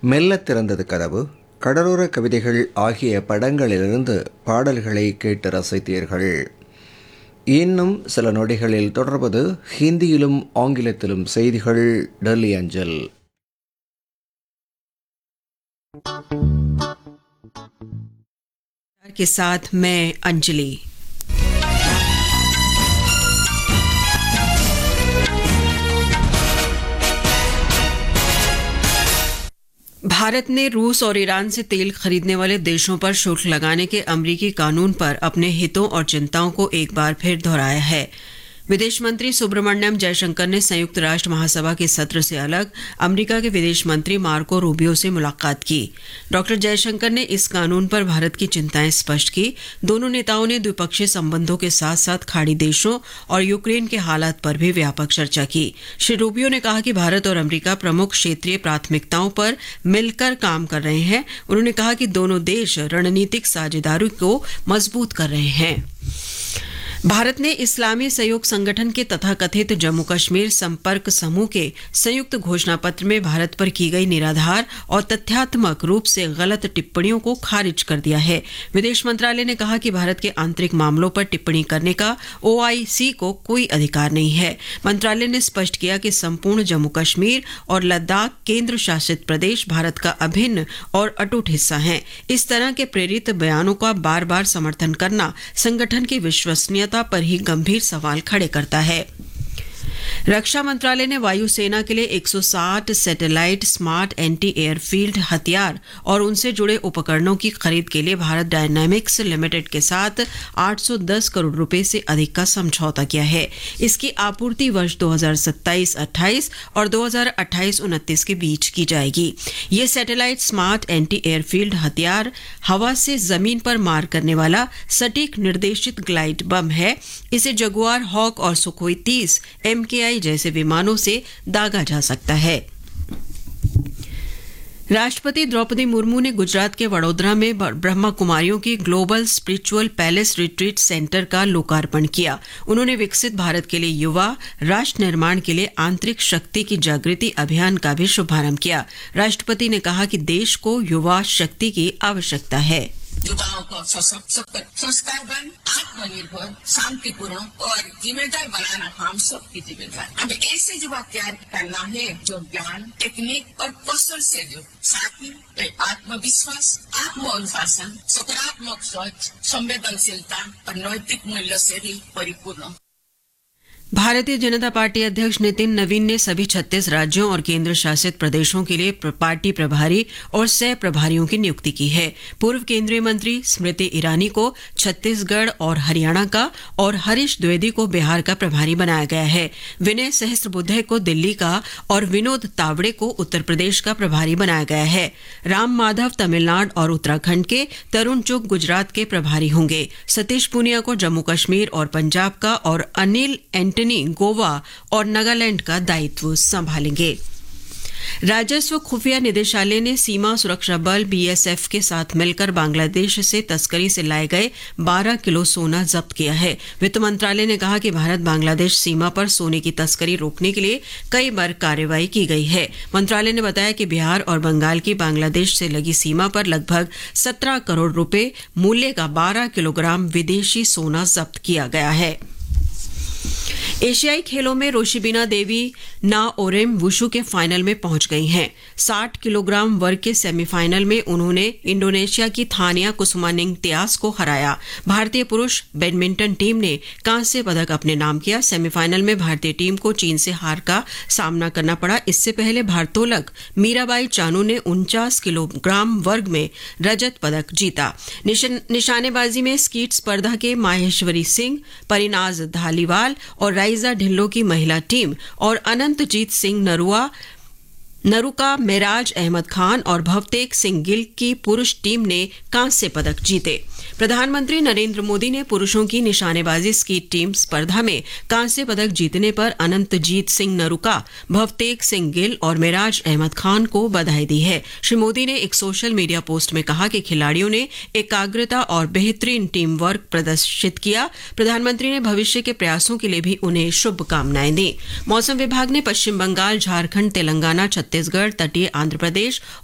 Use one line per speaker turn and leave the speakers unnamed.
மெல்ல திறந்தது கதவு, கடலோர கவிதைகள் ஆகிய படங்களிலிருந்து பாடல்களை கேட்டு ரசித்தீர்கள். இன்னும் சில நொடிகளில் தொடர்வது ஹிந்தியிலும் ஆங்கிலத்திலும் செய்திகள் டெல்லி அஞ்சல்.
के साथ मैं अंजलि। भारत ने रूस और ईरान से तेल खरीदने वाले देशों पर शुल्क लगाने के अमरीकी कानून पर अपने हितों और चिंताओं को एक बार फिर दोहराया है। विदेश मंत्री सुब्रमण्यम जयशंकर ने संयुक्त राष्ट्र महासभा के सत्र से अलग अमेरिका के विदेश मंत्री मार्को रूबियो से मुलाकात की। डॉक्टर जयशंकर ने इस कानून पर भारत की चिंताएं स्पष्ट की। दोनों नेताओं ने द्विपक्षीय संबंधों के साथ साथ खाड़ी देशों और यूक्रेन के हालात पर भी व्यापक चर्चा की। श्री रूबियो ने कहा कि भारत और अमेरिका प्रमुख क्षेत्रीय प्राथमिकताओं पर मिलकर काम कर रहे हैं। उन्होंने कहा कि दोनों देश रणनीतिक साझेदारी को मजबूत कर रहे हैं। भारत ने इस्लामी सहयोग संगठन के तथाकथित जम्मू कश्मीर संपर्क समूह के संयुक्त घोषणा पत्र में भारत पर की गई निराधार और तथ्यात्मक रूप से गलत टिप्पणियों को खारिज कर दिया है। विदेश मंत्रालय ने कहा कि भारत के आंतरिक मामलों पर टिप्पणी करने का OIC को कोई अधिकार नहीं है। मंत्रालय ने स्पष्ट किया कि संपूर्ण जम्मू कश्मीर और लद्दाख केंद्र शासित प्रदेश भारत का अभिन्न और अटूट हिस्सा हैं। इस तरह के प्रेरित बयानों का बार बार समर्थन करना संगठन की विश्वसनीयता पर ही गंभीर सवाल खड़े करता है। रक्षा मंत्रालय ने वायुसेना के लिए 160 सैटेलाइट स्मार्ट एंटी एयरफील्ड हथियार और उनसे जुड़े उपकरणों की खरीद के लिए भारत डायनामिक्स लिमिटेड के साथ 810 करोड़ रुपए से अधिक का समझौता किया है। इसकी आपूर्ति वर्ष 2027-28 और 2028-29 के बीच की जाएगी। ये सैटेलाइट स्मार्ट एंटी एयरफील्ड हथियार हवा से जमीन पर मार करने वाला सटीक निर्देशित ग्लाइड बम है। इसे जगुआर, हॉक और सुखोई 30 MKI जैसे विमानों से दागा जा सकता है। राष्ट्रपति द्रौपदी मुर्मू ने गुजरात के वडोदरा में ब्रह्मा कुमारियों की global spiritual palace retreat centre का लोकार्पण किया। उन्होंने विकसित भारत के लिए युवा राष्ट्र निर्माण के लिए आंतरिक शक्ति की जागृति अभियान का भी शुभारंभ किया। राष्ट्रपति ने कहा कि देश को युवा शक्ति की आवश्यकता है।
युवाओं को सशक्त, संस्कारवान, आत्मनिर्भर, शांतिपूर्ण और जिम्मेदार बनाना हम सबकी जिम्मेदारी। अब ऐसे युवा तैयार करना है जो ज्ञान, टेक्निक और कौशल से साथ ही आत्मविश्वास, आत्मअनुशासन, सकारात्मक सोच, संवेदनशीलता और नैतिक मूल्य से भी परिपूर्ण।
भारतीय जनता पार्टी अध्यक्ष नितिन नवीन ने सभी 36 राज्यों और केंद्र शासित प्रदेशों के लिए पार्टी प्रभारी और सह प्रभारियों की नियुक्ति की है। पूर्व केंद्रीय मंत्री स्मृति ईरानी को छत्तीसगढ़ और हरियाणा का और हरीश द्विवेदी को बिहार का प्रभारी बनाया गया है। विनय सहस्त्रबुद्धे को दिल्ली का और विनोद तावड़े को उत्तर प्रदेश का प्रभारी बनाया गया है। राम माधव तमिलनाडु और उत्तराखंड के, तरुण चुग गुजरात के प्रभारी होंगे। सतीश पूनिया को जम्मू कश्मीर और पंजाब का और अनिल एंटनी गोवा और नागालैंड का दायित्व संभालेंगे। राजस्व खुफिया निदेशालय ने सीमा सुरक्षा बल BSF के साथ मिलकर बांग्लादेश से तस्करी से लाए गए 12 किलो सोना जब्त किया है। वित्त मंत्रालय ने कहा कि भारत बांग्लादेश सीमा पर सोने की तस्करी रोकने के लिए कई बार कार्रवाई की गई है। मंत्रालय ने बताया कि बिहार और बंगाल की बांग्लादेश से लगी सीमा पर लगभग 17 करोड़ रुपए मूल्य का 12 किलोग्राम विदेशी सोना जब्त किया गया है। एशियाई खेलों में रोशिबिना देवी ना ओरेम वुशु के फाइनल में पहुंच गई हैं। 60 किलोग्राम वर्ग के सेमीफाइनल में उन्होंने इंडोनेशिया की थानिया कुसुमानिंगटियास को हराया। भारतीय पुरुष बैडमिंटन टीम ने कांस्य पदक अपने नाम किया। सेमीफाइनल में भारतीय टीम को चीन से हार का सामना करना पड़ा। इससे पहले भारोत्तोलक मीराबाई चानू ने 49 किलोग्राम वर्ग में रजत पदक जीता। निशानेबाजी में स्कीट स्पर्धा के माहेश्वरी सिंह, परिनाज धालीवाल और राइजा ढिल्लो की महिला टीम और अनंतजीत सिंह नरुका, मेराज अहमद खान और भवतेक सिंह गिल की पुरुष टीम ने कांस्य पदक जीते। प्रधानमंत्री नरेंद्र मोदी ने पुरुषों की निशानेबाजी स्कीट टीम स्पर्धा में कांस्य पदक जीतने पर अनंतजीत सिंह नरुका, भवतेक सिंह गिल और मेराज अहमद खान को बधाई दी है। श्री मोदी ने एक सोशल मीडिया पोस्ट में कहा कि खिलाड़ियों ने एकाग्रता और बेहतरीन टीम वर्क प्रदर्शित किया। प्रधानमंत्री ने भविष्य के प्रयासों के लिए भी उन्हें शुभकामनाएं दी। मौसम विभाग ने पश्चिम बंगाल, झारखंड, तेलंगाना, छत्तीसगढ़, तटीय आंध्र प्रदेश